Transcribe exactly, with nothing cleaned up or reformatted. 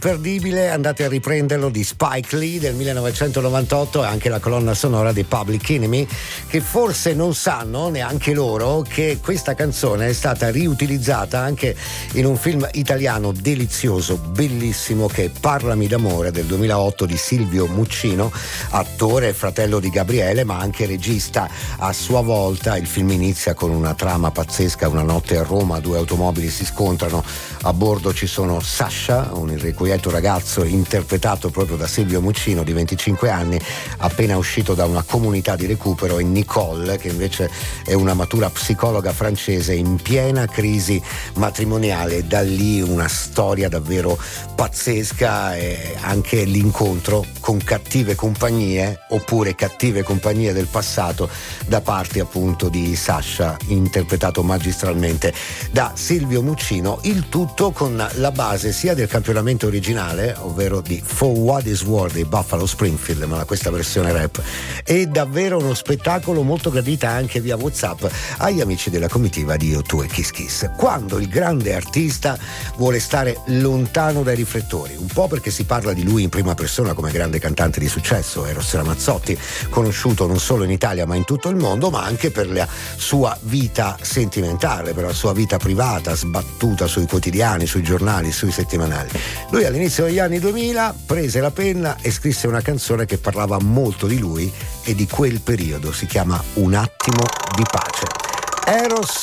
Perdibile, andate a riprenderlo, di Spike Lee del millenovecentonovantotto, e anche la colonna sonora di Public Enemy, che forse non sanno neanche loro che questa canzone è stata riutilizzata anche in un film italiano delizioso, bellissimo, che è Parlami d'amore del duemilaotto di Silvio Muccino, attore e fratello di Gabriele ma anche regista a sua volta. Il film inizia con una trama pazzesca: una notte a Roma, due automobili si scontrano, a bordo ci sono Sasha, un irrequieto ragazzo interpretato proprio da Silvio Muccino di venticinque anni, appena uscito da una comunità di recupero, e Nicole, che invece è una matura psicologa francese in piena crisi matrimoniale. Da lì una storia davvero pazzesca, e anche l'incontro con cattive compagnie, oppure cattive compagnie del passato, da parte appunto di Sasha, interpretato magistralmente da Silvio Muccino. Il tutto con la base sia del campionamento originale, ovvero di For What Is Worth di Buffalo Springfield, ma questa versione rap è davvero uno spettacolo, molto gradita anche via WhatsApp agli amici della comitiva di Io, Tu e Kiss Kiss. Quando il grande artista vuole stare lontano dai riflettori, un po' perché si parla di lui in prima persona come grande cantante di successo, Eros Ramazzotti, conosciuto non solo in Italia ma in tutto il mondo, ma anche per la sua vita sentimentale, per la sua vita privata sbattuta sui quotidiani, sui giornali, sui settimanali. Lui all'inizio degli anni duemila prese la penna e scrisse una canzone che parlava molto di lui e di quel periodo, si chiama Un attimo di pace. Eros